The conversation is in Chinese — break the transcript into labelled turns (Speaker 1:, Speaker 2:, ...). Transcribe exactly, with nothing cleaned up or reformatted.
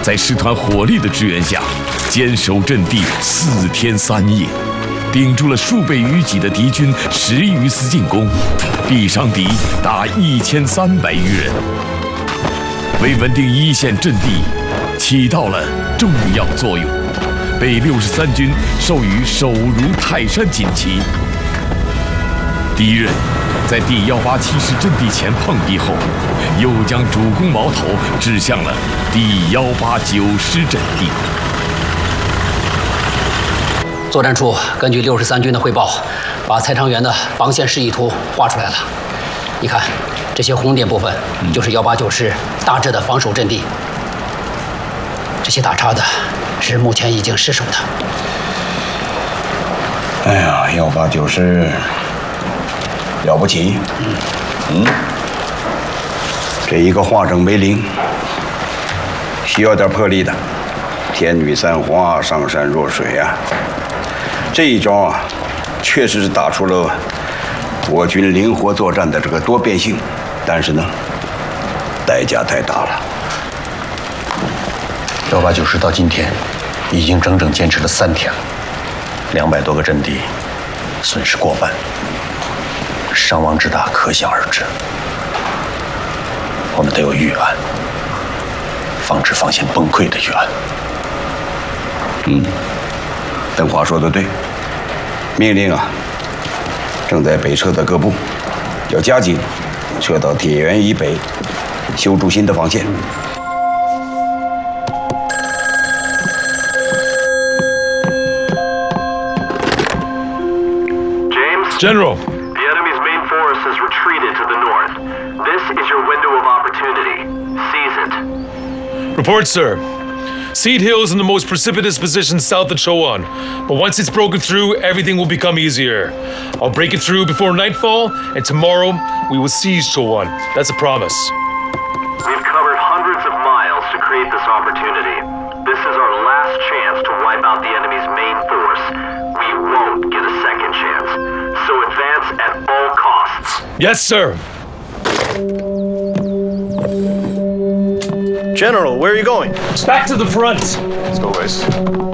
Speaker 1: 在师团火力的支援下，坚守阵地四天三夜，顶住了数倍于己的敌军十余次进攻，毙伤敌达一千三百余人，为稳定一线阵地起到了重要作用，被六十三军授予手如泰山锦旗。敌人在第幺八七师阵地前碰壁后，又将主攻矛头指向了第幺八九师阵地。
Speaker 2: 作战处根据六十三军的汇报，把蔡昌元的防线示意图画出来了。你看，这些红点部分就是幺八九师大致的防守阵地，这些打叉的是目前已经失守的。
Speaker 3: 哎呀，幺八九师了不起，嗯，这一个化整为零，需要点魄力的。天女散花，上善若水啊！这一招啊，确实是打出了我军灵活作战的这个多变性，但是呢，代价太大了。
Speaker 4: 幺八九师到今天已经整整坚持了三天了，两百多个阵地，损失过半，伤亡之大可想而知。我们得有预案，防止防线崩溃的预案。
Speaker 3: 嗯，邓华说的对，命令啊，正在北撤的各部要加紧撤到铁原以北，修筑新的防线。
Speaker 5: General, the enemy's main force has retreated to the north. This is your window of opportunity. Seize it.
Speaker 6: Report, sir. Seed Hill is in the most precipitous position south of Chowan, but once it's broken through, everything will become easier. I'll break it through before nightfall, and tomorrow we will seize Chowan. That's a promise.
Speaker 5: We've covered hundreds of miles to create this opportunity. This is our last chance to wipe out the enemy's main force. We won't get a second chance. So advance at all costs.
Speaker 6: Yes, sir.
Speaker 7: General, where are you going?
Speaker 6: Back to the front.
Speaker 7: Let's go, guys.